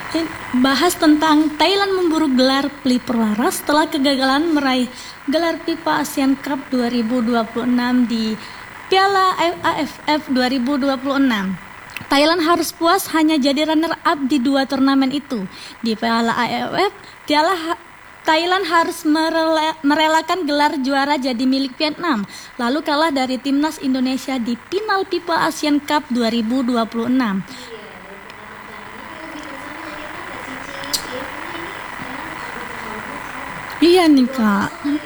bahas tentang Thailand memburu gelar Pelipurlara setelah kegagalan meraih gelar FIFA Asian Cup 2026 di Piala AFF 2026. Thailand harus puas hanya jadi runner-up di 2 turnamen itu. Di Piala AFF, Thailand harus merelakan gelar juara jadi milik Vietnam, lalu kalah dari timnas Indonesia di final FIFA Asian Cup 2026. Iya nih Kak.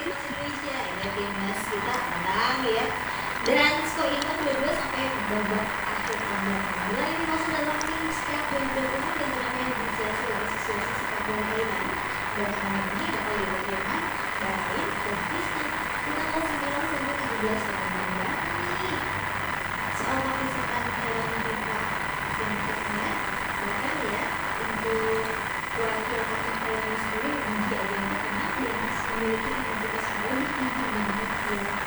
Dan skor ini kan dua-dua sampai babak akhir tambah pengadilan ini masuk dalam tim setiap 2020 dan turnamen inisiasi oleh Asosiasi Sepak Bola Thailand. Dan turnamen ini bakal dibuat Jerman, Bahrain, Uzbekistan tanggal 9 sampai 17 November. Soal perpisahan Thailand dan FIFA Asian Cup-nya, silakan ya untuk wakil kapten Thailand sendiri Budi Adianto Kenang yang memiliki identitas baru di dunia.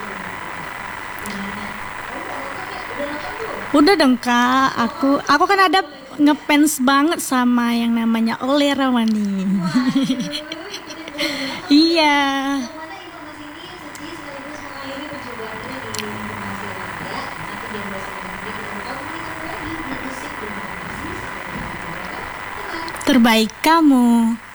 Udah dong Kak, aku kan ada ngefans banget sama yang namanya Ole Rawani. Iya. Terbaik kamu.